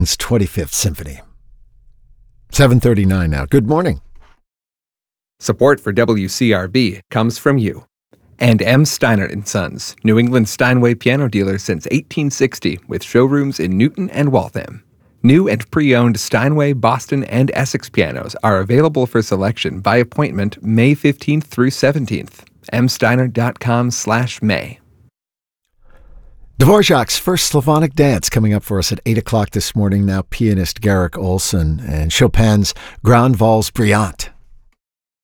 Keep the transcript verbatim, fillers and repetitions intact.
It's twenty-fifth Symphony. seven thirty-nine now. Good morning. Support for W C R B comes from you. And M. Steiner and Sons, New England Steinway piano dealer since eighteen sixty, with showrooms in Newton and Waltham. New and pre-owned Steinway, Boston, and Essex pianos are available for selection by appointment May fifteenth through seventeenth. m steiner dot com slash may. Dvorak's First Slavonic Dance coming up for us at eight o'clock this morning. Now pianist Garrick Olson and Chopin's Grand Valse Brillante.